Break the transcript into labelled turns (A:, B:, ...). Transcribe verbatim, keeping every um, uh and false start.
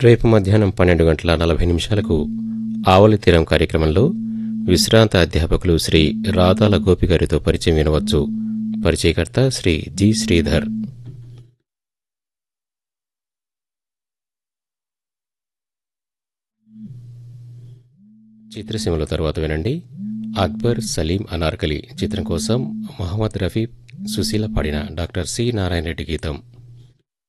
A: రేపు మధ్యాహ్నం పన్నెండు గంటల నలభై నిమిషాలకు ఆవలి తీరం కార్యక్రమంలో విశ్రాంత అధ్యాపకులు శ్రీ రాధాల గోపి గారితో పరిచయం వినవచ్చు. పరిచయకర్త శ్రీ జి శ్రీధర్. చిత్రసీమలో తర్వాత వినండి అక్బర్ సలీం అనార్కలి చిత్రం కోసం మహమ్మద్ రఫీ సుశీల పాడిన డాక్టర్ సి నారాయణ రెడ్డి గీతం.